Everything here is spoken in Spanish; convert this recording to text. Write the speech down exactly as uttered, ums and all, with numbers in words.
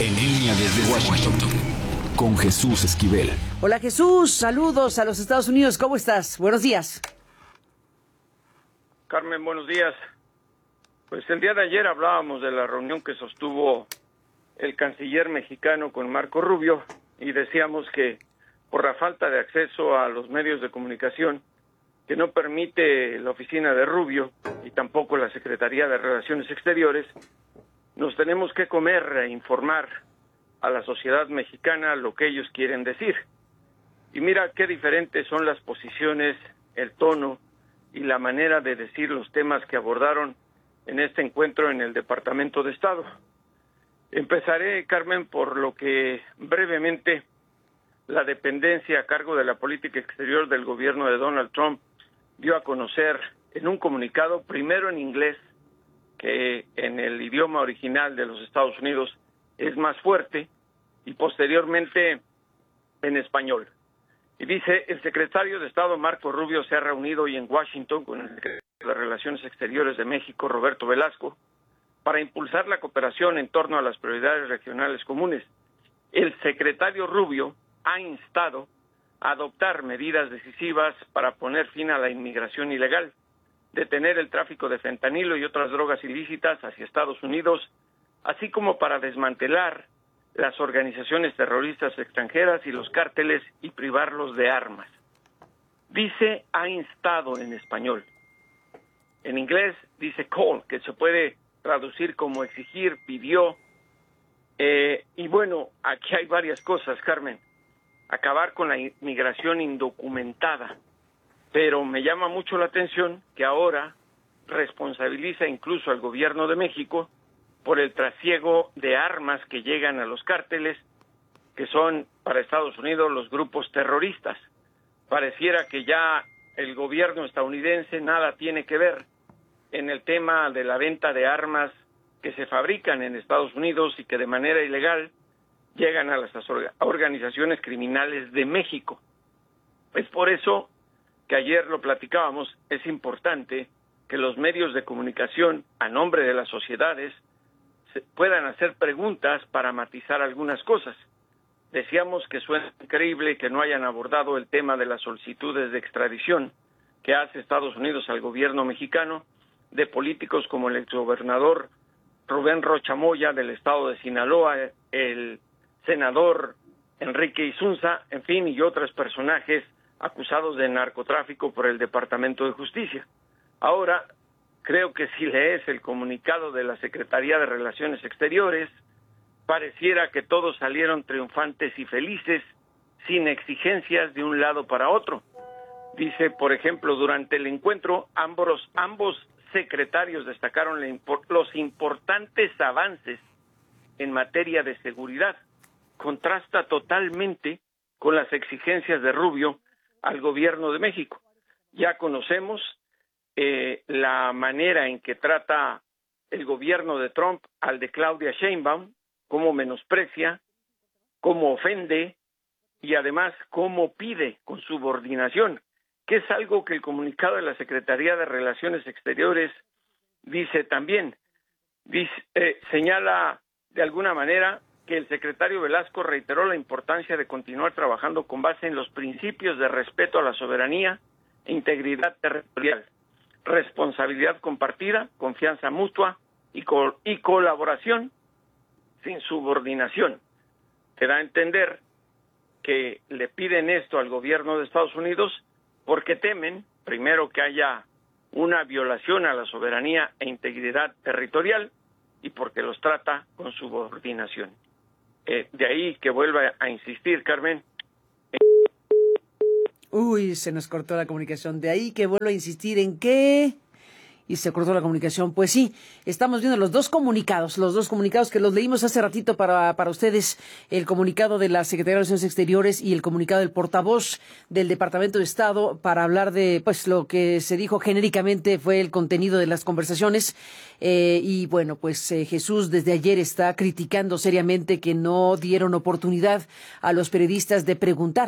En línea desde Washington, con Jesús Esquivel. Hola Jesús, saludos a los Estados Unidos, ¿cómo estás? Buenos días. Carmen, buenos días. Pues el día de ayer hablábamos de la reunión que sostuvo el canciller mexicano con Marco Rubio y decíamos que por la falta de acceso a los medios de comunicación que no permite la oficina de Rubio y tampoco la Secretaría de Relaciones Exteriores, nos tenemos que comer e informar a la sociedad mexicana lo que ellos quieren decir. Y mira qué diferentes son las posiciones, el tono y la manera de decir los temas que abordaron en este encuentro en el Departamento de Estado. Empezaré, Carmen, por lo que brevemente la dependencia a cargo de la política exterior del gobierno de Donald Trump dio a conocer en un comunicado, primero en inglés, que en el idioma original de los Estados Unidos es más fuerte, y posteriormente en español. Y dice, el secretario de Estado Marco Rubio se ha reunido hoy en Washington con el secretario de Relaciones Exteriores de México, Roberto Velasco, para impulsar la cooperación en torno a las prioridades regionales comunes. El secretario Rubio ha instado a adoptar medidas decisivas para poner fin a la inmigración ilegal, detener el tráfico de fentanilo y otras drogas ilícitas hacia Estados Unidos, así como para desmantelar las organizaciones terroristas extranjeras y los cárteles y privarlos de armas. Dice ha instado en español. En inglés dice call, que se puede traducir como exigir, pidió. Eh, y bueno, aquí hay varias cosas, Carmen. Acabar con la inmigración indocumentada. Pero me llama mucho la atención que ahora responsabiliza incluso al gobierno de México por el trasiego de armas que llegan a los cárteles, que son para Estados Unidos los grupos terroristas. Pareciera que ya el gobierno estadounidense nada tiene que ver en el tema de la venta de armas que se fabrican en Estados Unidos y que de manera ilegal llegan a las organizaciones criminales de México. Es por eso que ayer lo platicábamos, es importante que los medios de comunicación, a nombre de las sociedades, se puedan hacer preguntas para matizar algunas cosas. Decíamos que suena increíble que no hayan abordado el tema de las solicitudes de extradición que hace Estados Unidos al gobierno mexicano de políticos como el exgobernador Rubén Rocha Moya del estado de Sinaloa, el senador Enrique Isunza, en fin, y otros personajes acusados de narcotráfico por el Departamento de Justicia. Ahora, creo que si lees el comunicado de la Secretaría de Relaciones Exteriores, pareciera que todos salieron triunfantes y felices, sin exigencias de un lado para otro. Dice, por ejemplo, durante el encuentro, ambos, ambos secretarios destacaron la impor- los importantes avances en materia de seguridad. Contrasta totalmente con las exigencias de Rubio al gobierno de México. Ya conocemos eh, la manera en que trata el gobierno de Trump al de Claudia Sheinbaum, cómo menosprecia, cómo ofende y además cómo pide con subordinación, que es algo que el comunicado de la Secretaría de Relaciones Exteriores dice también. Dice, eh, señala de alguna manera que el secretario Velasco reiteró la importancia de continuar trabajando con base en los principios de respeto a la soberanía e integridad territorial, responsabilidad compartida, confianza mutua y, co- y colaboración sin subordinación. Te da a entender que le piden esto al gobierno de Estados Unidos porque temen, primero, que haya una violación a la soberanía e integridad territorial y porque los trata con subordinación. Eh, de ahí que vuelva a insistir, Carmen. Uy, se nos cortó la comunicación. De ahí que vuelvo a insistir en qué. Y se cortó la comunicación. Pues sí, estamos viendo los dos comunicados, los dos comunicados que los leímos hace ratito para, para ustedes, el comunicado de la Secretaría de Relaciones Exteriores y el comunicado del portavoz del Departamento de Estado para hablar de, pues, lo que se dijo genéricamente fue el contenido de las conversaciones. Eh, y bueno, pues eh, Jesús desde ayer está criticando seriamente que no dieron oportunidad a los periodistas de preguntar